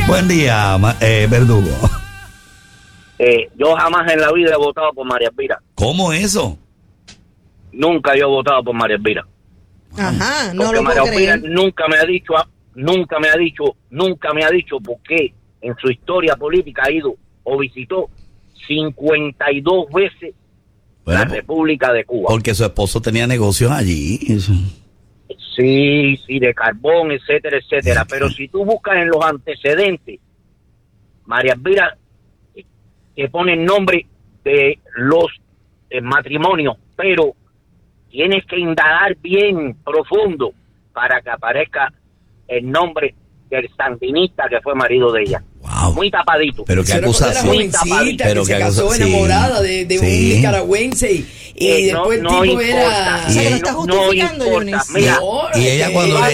Buen día, Verdugo. Yo jamás en la vida he votado por María Elvira. ¿Cómo eso? Nunca yo he votado por María Elvira. Ajá, no porque lo María puedo Elvira creer. nunca me ha dicho por qué en su historia política ha ido o visitó 52 veces la República de Cuba. Porque su esposo tenía negocios allí. Sí, de carbón, etcétera, etcétera. Pero si tú buscas en los antecedentes, María Elvira te pone el nombre de los matrimonios, pero tienes que indagar bien profundo para que aparezca el nombre del sandinista que fue marido de ella. Wow. Muy tapadito. Pero qué acusación. Muy tapadito. Pero que se casó enamorada de un nicaragüense y después el tipo era... O sea, que lo está justificando, Yunis. Mira, y ella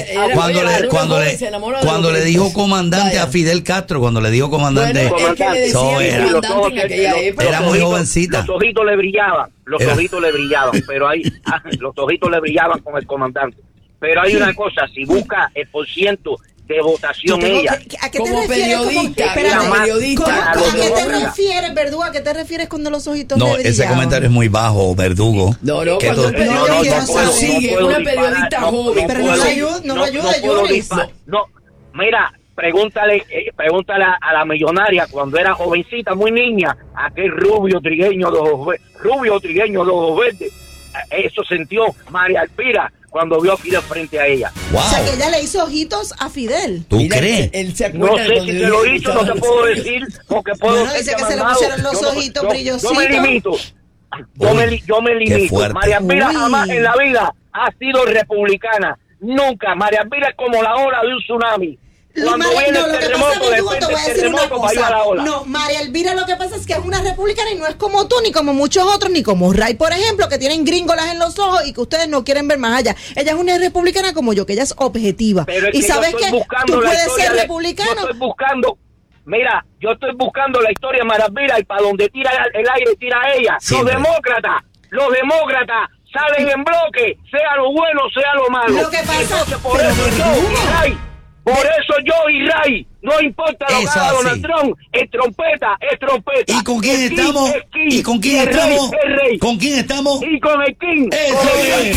cuando le dijo comandante a Fidel Castro, cuando le dijo comandante, bueno, es que le decían comandante en aquella época. Era muy jovencita. Los ojitos le brillaban, pero ahí los ojitos le brillaban con el comandante. Pero hay una cosa, si busca el porciento de votación ella. ¿A qué te Como refieres? periodista, ¿A qué te refieres, Verdugo? ¿A qué te refieres cuando los ojitos le No, brillaban? ese comentario es muy bajo, Verdugo. No, Que cuando todo- sigue una periodista joven. Pero no lo ayuda, Yunis. No, mira, pregúntale a la millonaria cuando era jovencita, muy niña, aquel rubio trigueño de ojos verdes. Eso sintió María Elvira cuando vio a Fidel frente a ella. Wow. O sea, que ella le hizo ojitos a Fidel. ¿Tú Mira, crees? Él se No acuerda sé cuando si yo se lo dije hizo, que no te estaba- puedo decir, porque puedo Bueno, ser dice que se le demandado. pusieron los ojitos brillositos. Yo me limito. Yo me qué limito. fuerte. María Elvira Uy. jamás en la vida ha sido republicana. Nunca. María Elvira es como la ola de un tsunami. Cuando viene No, el lo que pasa, terremoto, Verdugo, te depende voy a del decir una terremoto para ir a la cosa. ola. No, María Elvira lo que pasa es que es una republicana y no es como tú, ni como muchos otros, ni como Ray, por ejemplo, que tienen gringolas en los ojos y que ustedes no quieren ver más allá. Ella es una republicana como yo, que ella es objetiva. Pero es Y que sabes yo que estoy tú buscando la puedes historia ser de- republicano. yo estoy buscando la historia de María Elvira y para donde tira el aire tira ella. Siempre. Los demócratas salen en bloque, sea lo bueno, sea lo malo. Lo que pasa- Entonces, por pero eso Verdugo. yo y Ray, no importa lo que Eso haga así. Donald Trump, es trompeta. ¿Y con quién El King estamos? es King, ¿Y con quién el rey estamos? es rey. ¿Con quién estamos? Y con el King. Eso con el es. King.